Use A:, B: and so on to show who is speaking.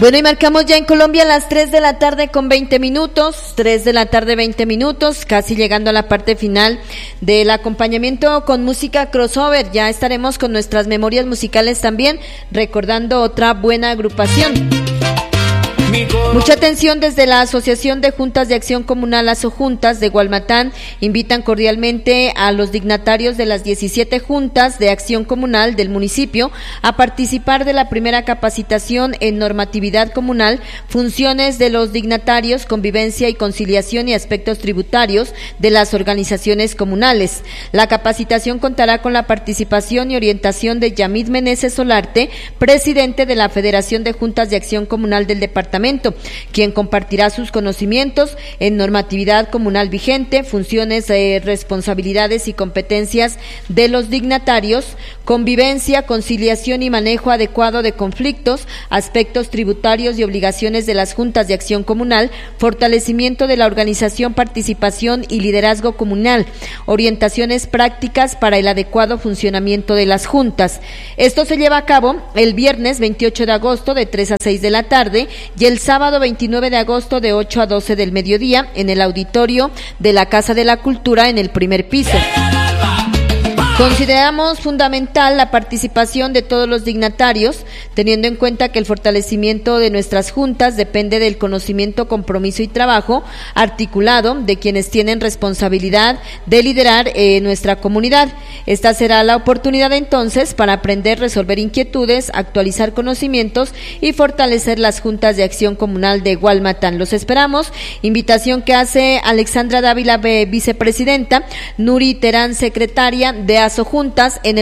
A: Bueno, y marcamos ya en Colombia las 3 de la tarde con 20 minutos, 3 de la tarde 20 minutos, casi llegando a la parte final del acompañamiento con música crossover. Ya estaremos con nuestras memorias musicales también, recordando otra buena agrupación. Mucha atención desde la Asociación de Juntas de Acción Comunal Asojuntas de Gualmatán. Invitan cordialmente a los dignatarios de las 17 juntas de acción comunal del municipio a participar de la primera capacitación en normatividad comunal, funciones de los dignatarios, convivencia y conciliación y aspectos tributarios de las organizaciones comunales. La capacitación contará con la participación y orientación de Yamid Meneses Solarte, presidente de la Federación de Juntas de Acción Comunal del departamento, quien compartirá sus conocimientos en normatividad comunal vigente, funciones, responsabilidades y competencias de los dignatarios, convivencia, conciliación y manejo adecuado de conflictos, aspectos tributarios y obligaciones de las juntas de acción comunal, fortalecimiento de la organización, participación y liderazgo comunal, orientaciones prácticas para el adecuado funcionamiento de las juntas. Esto se lleva a cabo el viernes 28 de agosto de 3 a 6 de la tarde y el sábado 29 de agosto de 8 a 12 del mediodía en el auditorio de la Casa de la Cultura en el primer piso. Consideramos fundamental la participación de todos los dignatarios, teniendo en cuenta que el fortalecimiento de nuestras juntas depende del conocimiento, compromiso y trabajo articulado de quienes tienen responsabilidad de liderar nuestra comunidad. Esta será la oportunidad entonces para aprender, resolver inquietudes, actualizar conocimientos y fortalecer las juntas de acción comunal de Gualmatán. Los esperamos. Invitación que hace Alexandra Dávila, vicepresidenta, Nuri Terán, secretaria de Asojuntas, en el